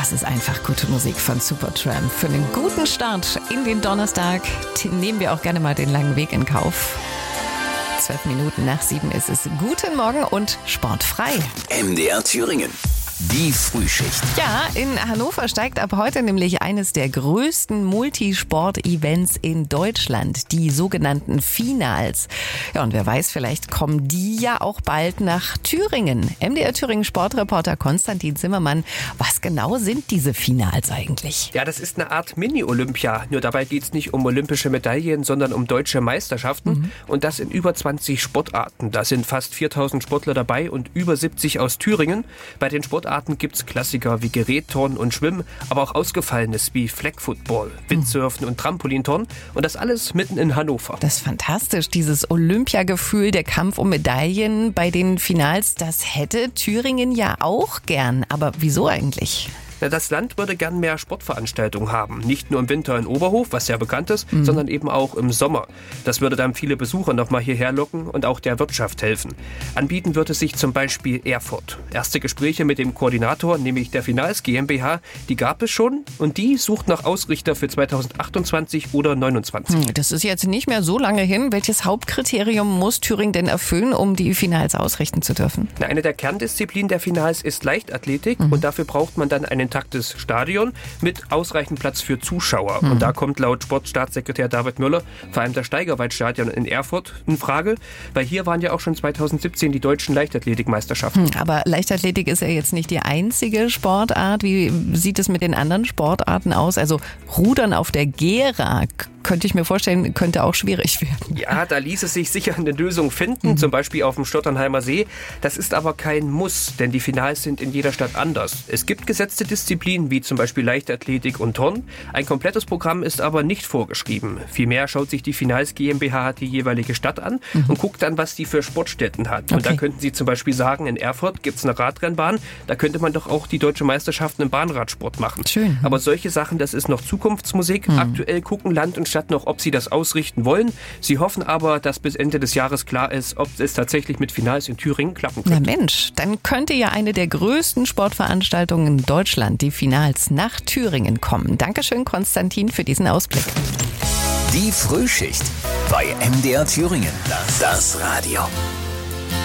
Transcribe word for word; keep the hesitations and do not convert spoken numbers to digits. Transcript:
Das ist einfach gute Musik von Supertramp. Für einen guten Start in den Donnerstag nehmen wir auch gerne mal den langen Weg in Kauf. Zwölf Minuten nach sieben ist es. Guten Morgen und sportfrei. M D R Thüringen. Die Frühschicht. Ja, in Hannover steigt ab heute nämlich eines der größten Multisport-Events in Deutschland, die sogenannten Finals. Ja, und wer weiß, vielleicht kommen die ja auch bald nach Thüringen. M D R Thüringen Sportreporter Konstantin Zimmermann, was genau sind diese Finals eigentlich? Ja, das ist eine Art Mini-Olympia. Nur dabei geht es nicht um olympische Medaillen, sondern um deutsche Meisterschaften. Mhm. Und das in über zwanzig Sportarten. Da sind fast viertausend Sportler dabei und über siebzig aus Thüringen. Bei den Sportarten gibt es Klassiker wie Gerätturnen und Schwimmen, aber auch Ausgefallenes wie Flag Football, Windsurfen und Trampolinturnen. Und das alles mitten in Hannover. Das ist fantastisch, dieses Olympiagefühl, der Kampf um Medaillen bei den Finals, das hätte Thüringen ja auch gern. Aber wieso eigentlich? Das Land würde gern mehr Sportveranstaltungen haben. Nicht nur im Winter in Oberhof, was ja bekannt ist, mhm. sondern eben auch im Sommer. Das würde dann viele Besucher nochmal hierher locken und auch der Wirtschaft helfen. Anbieten würde sich zum Beispiel Erfurt. Erste Gespräche mit dem Koordinator, nämlich der Finals GmbH, die gab es schon. Und die sucht nach Ausrichter für zweitausendachtundzwanzig oder neunundzwanzig. Das ist jetzt nicht mehr so lange hin. Welches Hauptkriterium muss Thüringen denn erfüllen, um die Finals ausrichten zu dürfen? Eine der Kerndisziplinen der Finals ist Leichtathletik. Mhm. Und dafür braucht man dann einen intaktes Stadion mit ausreichend Platz für Zuschauer. Mhm. Und da kommt laut Sportstaatssekretär David Müller vor allem das Steigerwaldstadion in Erfurt in Frage, weil hier waren ja auch schon zweitausendsiebzehn die deutschen Leichtathletikmeisterschaften. Aber Leichtathletik ist ja jetzt nicht die einzige Sportart. Wie sieht es mit den anderen Sportarten aus? Also Rudern auf der Gera, könnte ich mir vorstellen, könnte auch schwierig werden. Ja, da ließe sich sicher eine Lösung finden, mhm. zum Beispiel auf dem Stotternheimer See. Das ist aber kein Muss, denn die Finals sind in jeder Stadt anders. Es gibt gesetzte Disziplinen wie zum Beispiel Leichtathletik und Turnen. Ein komplettes Programm ist aber nicht vorgeschrieben. Vielmehr schaut sich die Finals GmbH die jeweilige Stadt an mhm. und guckt dann, was die für Sportstätten hat. Okay. Und da könnten Sie zum Beispiel sagen, in Erfurt gibt es eine Radrennbahn, da könnte man doch auch die deutsche Meisterschaften im Bahnradsport machen. Schön. Aber solche Sachen, das ist noch Zukunftsmusik. Mhm. Aktuell gucken Land und Stadt noch, ob sie das ausrichten wollen. Sie hoffen aber, dass bis Ende des Jahres klar ist, ob es tatsächlich mit Finals in Thüringen klappen könnte. Na Mensch, dann könnte ja eine der größten Sportveranstaltungen in Deutschland, die Finals, nach Thüringen kommen. Dankeschön, Konstantin, für diesen Ausblick. Die Frühschicht bei M D R Thüringen. Das Radio.